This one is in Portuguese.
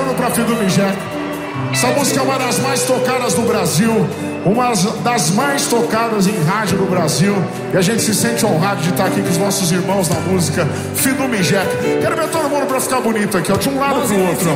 mundo pra Fidume Jack. Essa música é uma das mais tocadas do Brasil, uma das mais tocadas em rádio do Brasil. E a gente se sente honrado de estar aqui com os nossos irmãos na música Fidume Jack. Quero ver todo mundo pra ficar bonito aqui, ó, de um lado pro outro.